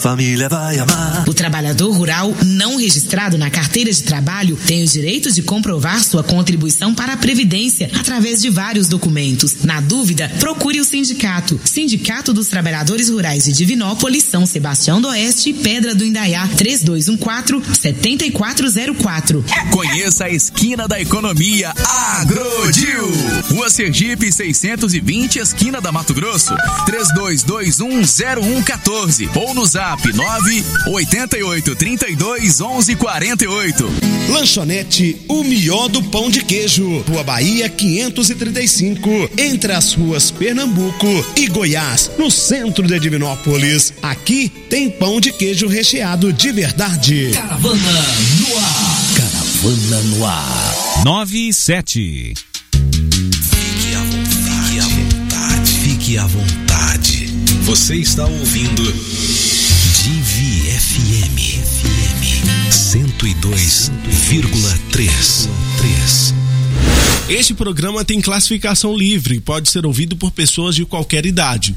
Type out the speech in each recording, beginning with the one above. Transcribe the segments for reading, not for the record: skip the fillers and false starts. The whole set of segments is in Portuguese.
família vai amar. O trabalhador rural não registrado na carteira de trabalho tem o direito de comprovar sua contribuição para a Previdência através de vários documentos. Na dúvida, procure o sindicato. Sindicato dos Trabalhadores Rurais de Divinópolis, São Sebastião do Oeste e Pedra do Indaiá, 3214-7404. Conheça a esquina da economia Agrodil. Rua Sergipe 620, esquina da Mato Grosso, 32210114 ou no zap 988321148. Lanchonete O Mió do Pão de Queijo, Rua Bahia 535, entre as ruas Pernambuco e Goiás, no centro de Divinópolis. Aqui tem pão de queijo recheado de verdade. Caravana no ar. Caravana no ar. 9-7. Fique à vontade. Fique à vontade. Você está ouvindo Divi FM 102,3. Este programa tem classificação livre e pode ser ouvido por pessoas de qualquer idade.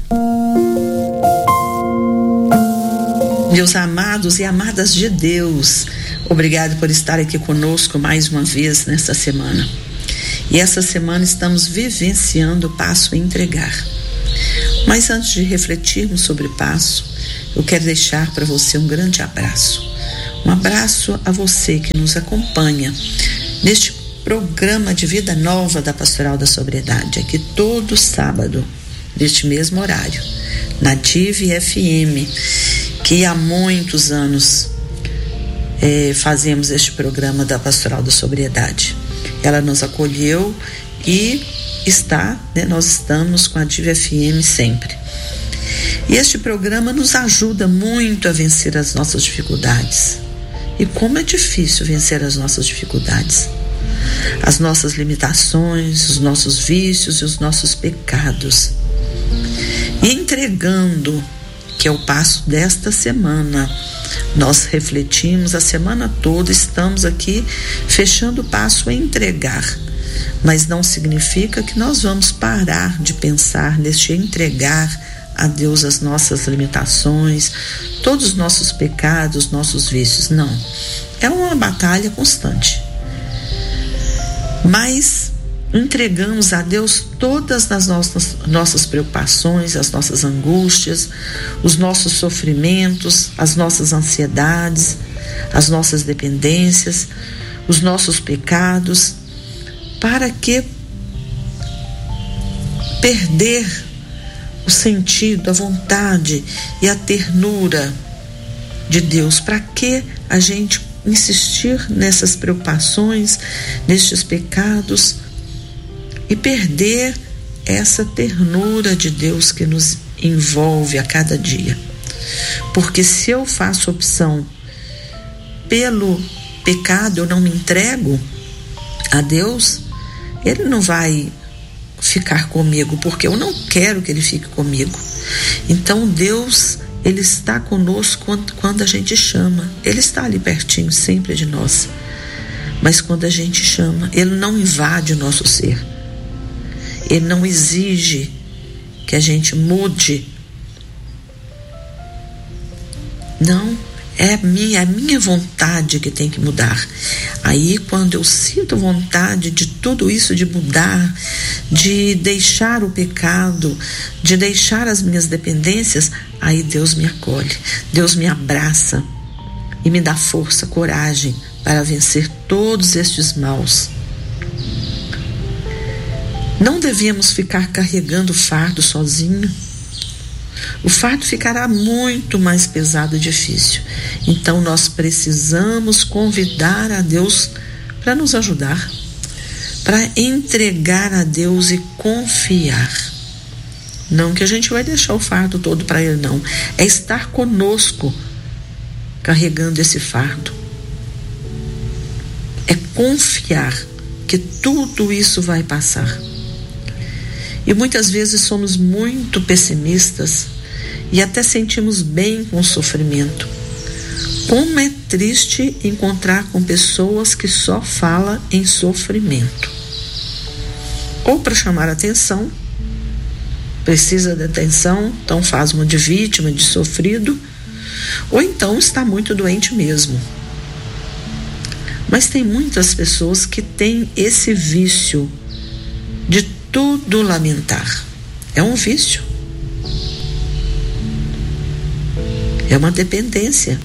Meus amados e amadas de Deus, obrigado por estar aqui conosco mais uma vez nesta semana. E essa semana estamos vivenciando o passo a entregar. Mas antes de refletirmos sobre o passo, eu quero deixar para você um grande abraço. Um abraço a você que nos acompanha neste programa de Vida Nova da Pastoral da Sobriedade, aqui todo sábado, neste mesmo horário, na Divi FM, que há muitos anos fazemos este programa da Pastoral da Sobriedade. Ela nos acolheu e nós estamos com a Divi FM sempre. E este programa nos ajuda muito a vencer as nossas dificuldades. E como é difícil vencer as nossas dificuldades, as nossas limitações, os nossos vícios e os nossos pecados. E entregando, que é o passo desta semana, nós refletimos a semana toda, estamos aqui fechando o passo a entregar. Mas não significa que nós vamos parar de pensar neste entregar a Deus as nossas limitações, todos os nossos pecados, nossos vícios. Não. É uma batalha constante. Mas entregamos a Deus todas as nossas preocupações, as nossas angústias, os nossos sofrimentos, as nossas ansiedades, as nossas dependências, os nossos pecados, para que perder o sentido, a vontade e a ternura de Deus. Para que a gente insistir nessas preocupações, nestes pecados e perder essa ternura de Deus que nos envolve a cada dia? Porque se eu faço opção pelo pecado, eu não me entrego a Deus, Ele não vai ficar comigo, porque eu não quero que Ele fique comigo. Então Deus, Ele está conosco quando a gente chama. Ele está ali pertinho sempre de nós. Mas quando a gente chama, Ele não invade o nosso ser. Ele não exige que a gente mude. Não, é a minha vontade que tem que mudar. Aí quando eu sinto vontade de tudo isso, de mudar, de deixar o pecado, de deixar as minhas dependências, aí Deus me acolhe, Deus me abraça e me dá força, coragem para vencer todos estes maus. Não devíamos ficar carregando o fardo sozinho. O fardo ficará muito mais pesado e difícil. Então nós precisamos convidar a Deus para nos ajudar, para entregar a Deus e confiar. Não que a gente vai deixar o fardo todo para Ele, não. É estar conosco carregando esse fardo. É confiar que tudo isso vai passar. E muitas vezes somos muito pessimistas e até sentimos bem com o sofrimento. Como é triste encontrar com pessoas que só falam em sofrimento. Ou para chamar atenção, precisa de atenção, então faz uma de vítima, de sofrido, ou então está muito doente mesmo. Mas tem muitas pessoas que têm esse vício de tudo lamentar. É um vício. É uma dependência.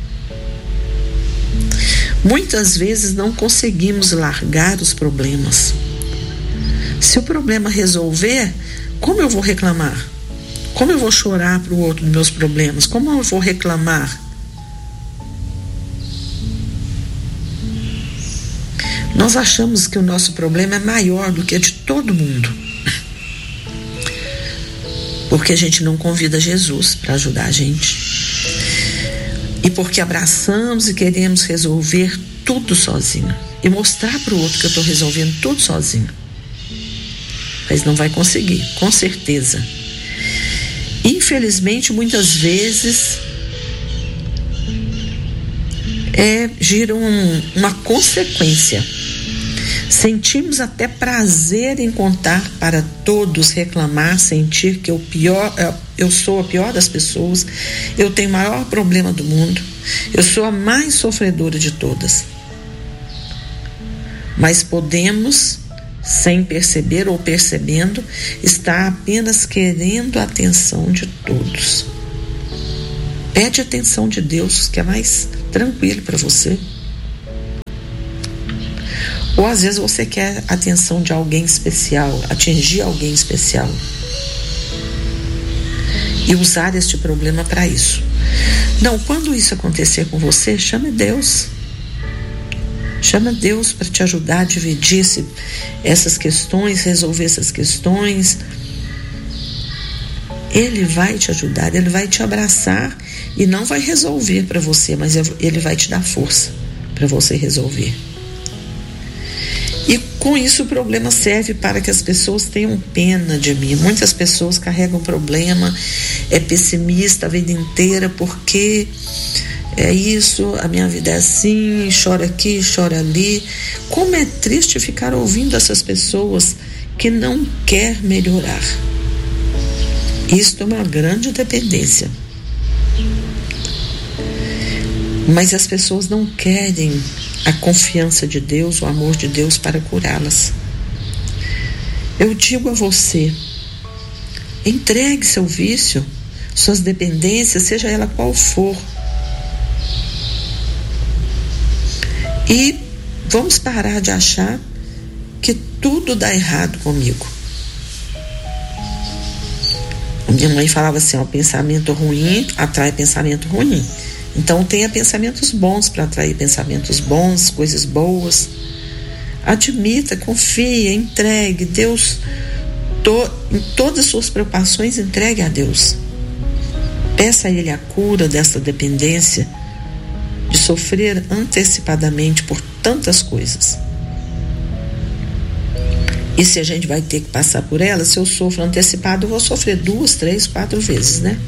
Muitas vezes não conseguimos largar os problemas. Se o problema resolver, como eu vou reclamar? Como eu vou chorar para o outro dos meus problemas? Como eu vou reclamar? Nós achamos que o nosso problema é maior do que o de todo mundo. Porque a gente não convida Jesus para ajudar a gente. E porque abraçamos e queremos resolver tudo sozinho. E mostrar para o outro que eu estou resolvendo tudo sozinho. Mas não vai conseguir, com certeza. Infelizmente, muitas vezes gira uma consequência. Sentimos até prazer em contar para todos, reclamar, sentir que eu sou a pior das pessoas, eu tenho o maior problema do mundo, eu sou a mais sofredora de todas. Mas podemos, sem perceber ou percebendo, estar apenas querendo a atenção de todos. Pede a atenção de Deus, que é mais tranquilo para você. Ou às vezes você quer a atenção de alguém especial, atingir alguém especial. E usar este problema para isso. Não, quando isso acontecer com você, chame Deus. Chama Deus para te ajudar a dividir essas questões, resolver essas questões. Ele vai te ajudar, ele vai te abraçar e não vai resolver para você, mas ele vai te dar força para você resolver. E com isso o problema serve para que as pessoas tenham pena de mim. Muitas pessoas carregam problema, é pessimista a vida inteira porque é isso, a minha vida é assim, chora aqui, chora ali. Como é triste ficar ouvindo essas pessoas que não quer melhorar. Isto é uma grande dependência. Mas as pessoas não querem a confiança de Deus, o amor de Deus para curá-las. Eu digo a você, entregue seu vício, suas dependências, seja ela qual for. E vamos parar de achar que tudo dá errado comigo. Minha mãe falava assim, pensamento ruim atrai pensamento ruim. Então tenha pensamentos bons para atrair pensamentos bons, coisas boas. Admita, confie, entregue. Deus, em todas as suas preocupações, entregue a Deus. Peça a Ele a cura dessa dependência de sofrer antecipadamente por tantas coisas. E se a gente vai ter que passar por ela, se eu sofro antecipado, eu vou sofrer 2, 3, 4 vezes, né?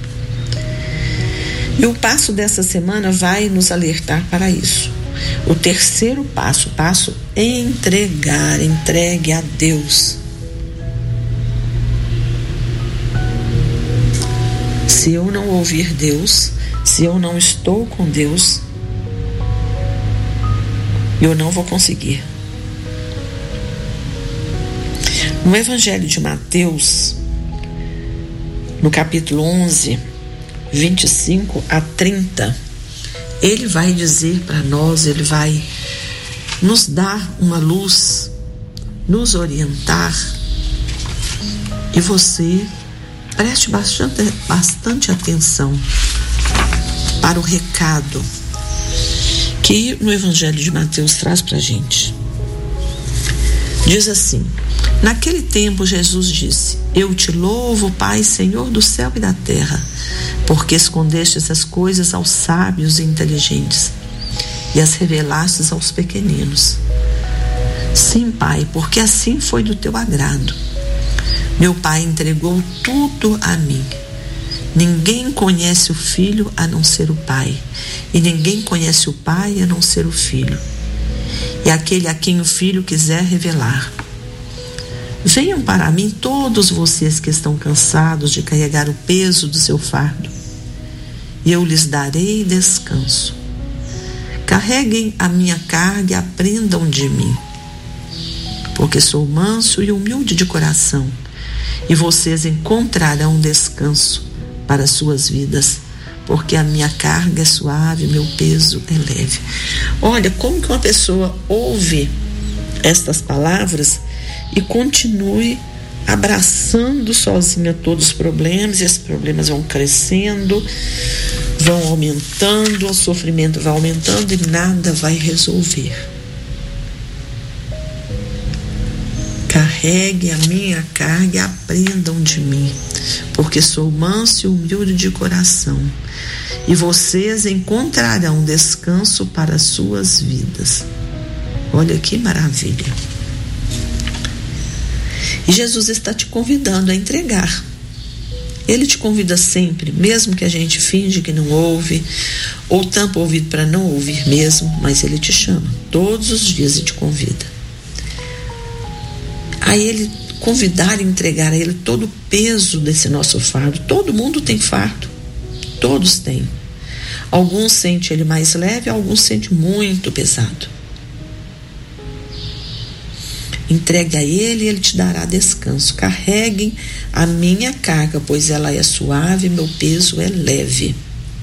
E o passo dessa semana vai nos alertar para isso. O terceiro passo, entregar, entregue a Deus. Se eu não ouvir Deus, se eu não estou com Deus, eu não vou conseguir. No Evangelho de Mateus, no capítulo 11, 25 a 30, ele vai dizer para nós, ele vai nos dar uma luz, nos orientar, e você preste bastante atenção para o recado que no Evangelho de Mateus traz para a gente. Diz assim: naquele tempo Jesus disse: eu te louvo, Pai, Senhor do céu e da terra, porque escondeste essas coisas aos sábios e inteligentes e as revelastes aos pequeninos. Sim, Pai, porque assim foi do teu agrado. Meu Pai entregou tudo a mim. Ninguém conhece o Filho a não ser o Pai, e ninguém conhece o Pai a não ser o Filho, e aquele a quem o Filho quiser revelar. Venham para mim todos vocês que estão cansados de carregar o peso do seu fardo, e eu lhes darei descanso. Carreguem a minha carga e aprendam de mim, porque sou manso e humilde de coração, e vocês encontrarão descanso para suas vidas, porque a minha carga é suave, meu peso é leve. Olha, como que uma pessoa ouve estas palavras e continue abraçando sozinha todos os problemas, e esses problemas vão crescendo, vão aumentando, o sofrimento vai aumentando e nada vai resolver. Carregue a minha carga e aprendam de mim, porque sou manso e humilde de coração, e vocês encontrarão descanso para as suas vidas. Olha que maravilha. E Jesus está te convidando a entregar. Ele te convida sempre, mesmo que a gente finge que não ouve, ou tampa o ouvido para não ouvir mesmo, mas Ele te chama todos os dias e te convida. A Ele convidar e entregar a Ele todo o peso desse nosso fardo. Todo mundo tem fardo, todos têm. Alguns sentem ele mais leve, alguns sentem muito pesado. Entregue a Ele e Ele te dará descanso. Carreguem a minha carga, pois ela é suave, meu peso é leve.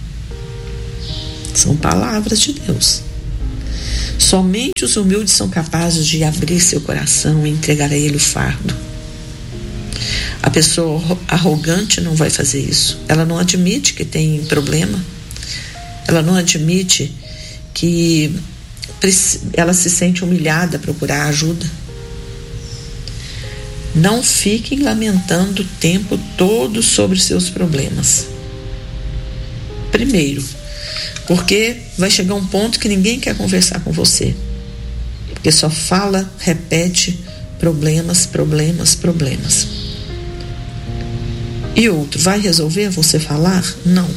São palavras de Deus. Somente os humildes são capazes de abrir seu coração e entregar a Ele o fardo. A pessoa arrogante não vai fazer isso. Ela não admite que tem problema. Ela não admite que ela se sente humilhada a procurar ajuda. Não fiquem lamentando o tempo todo sobre seus problemas. Primeiro, porque vai chegar um ponto que ninguém quer conversar com você. Porque só fala, repete problemas, problemas, problemas. E outro, vai resolver você falar? Não.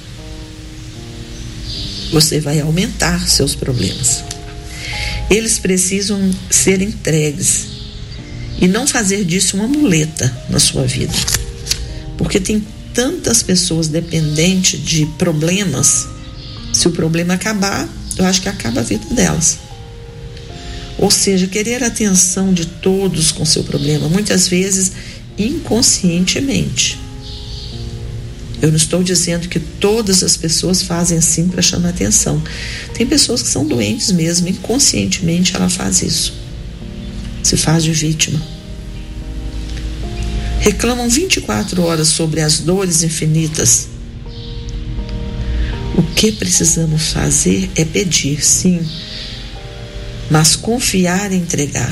Você vai aumentar seus problemas. Eles precisam ser entregues e não fazer disso uma muleta na sua vida. Porque tem tantas pessoas dependentes de problemas. Se o problema acabar, eu acho que acaba a vida delas. Ou seja, querer a atenção de todos com seu problema, muitas vezes inconscientemente. Eu não estou dizendo que todas as pessoas fazem assim para chamar atenção. Tem pessoas que são doentes mesmo, inconscientemente ela faz isso. Se faz de vítima. Reclamam 24 horas sobre as dores infinitas. O que precisamos fazer é pedir, sim, mas confiar e entregar.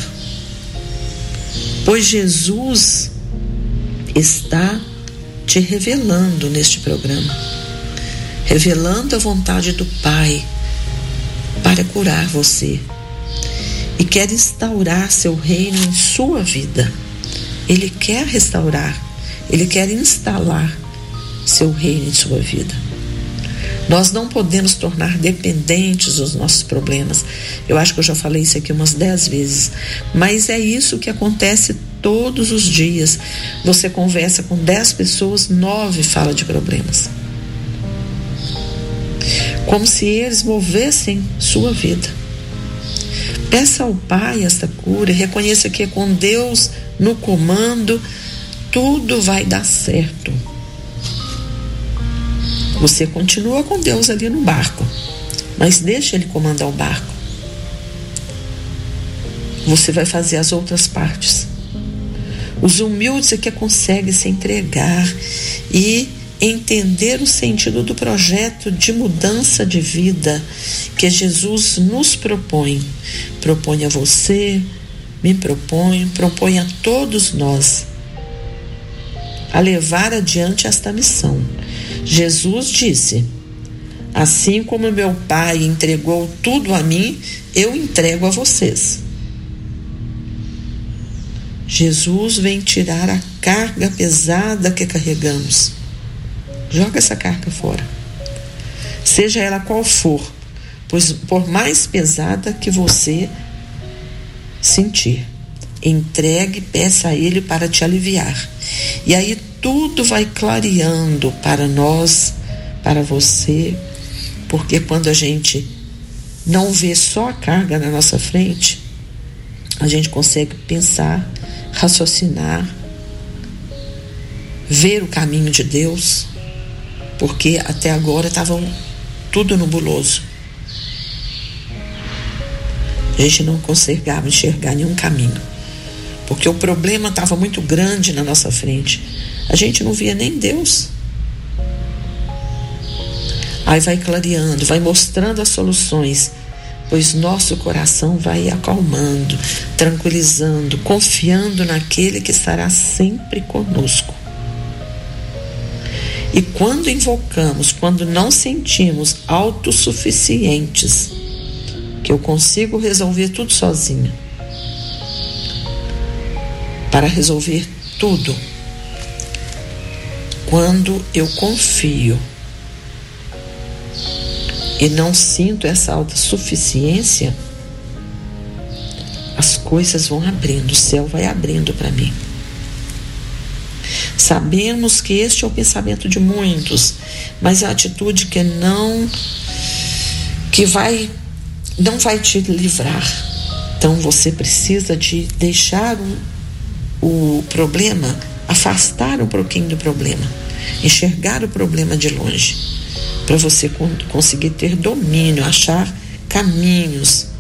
Pois Jesus está te revelando neste programa, revelando a vontade do Pai para curar você, e quer instaurar seu reino em sua vida. Ele quer restaurar, Ele quer instalar seu reino em sua vida. Nós não podemos tornar dependentes dos nossos problemas. Eu acho que eu já falei isso aqui umas 10 vezes, mas é isso que acontece todos os dias. Você conversa com 10 pessoas, 9 falam de problemas. Como se eles movessem sua vida. Peça ao Pai esta cura e reconheça que com Deus no comando, tudo vai dar certo. Você continua com Deus ali no barco, mas deixa Ele comandar o barco. Você vai fazer as outras partes. Os humildes é que conseguem se entregar e entender o sentido do projeto de mudança de vida que Jesus nos propõe. Propõe a você, me propõe a todos nós a levar adiante esta missão. Jesus disse: assim como meu Pai entregou tudo a mim, eu entrego a vocês. Jesus vem tirar a carga pesada que carregamos. Joga essa carga fora, seja ela qual for, pois por mais pesada que você sentir, entregue, peça a Ele para te aliviar. E aí tudo vai clareando para nós para você, porque quando a gente não vê só a carga na nossa frente, a gente consegue pensar, raciocinar, ver o caminho de Deus, porque até agora estava tudo nebuloso. A gente não conseguia enxergar nenhum caminho, porque o problema estava muito grande na nossa frente. A gente não via nem Deus. Aí vai clareando, vai mostrando as soluções, pois nosso coração vai acalmando, tranquilizando, confiando naquele que estará sempre conosco. E quando invocamos, quando não sentimos autossuficientes, que eu consigo resolver tudo sozinha, para resolver tudo, quando eu confio e não sinto essa autossuficiência, as coisas vão abrindo, o céu vai abrindo para mim. Sabemos que este é o pensamento de muitos, mas a atitude que não vai te livrar. Então você precisa de deixar o problema, afastar um pouquinho do problema, enxergar o problema de longe, para você conseguir ter domínio, achar caminhos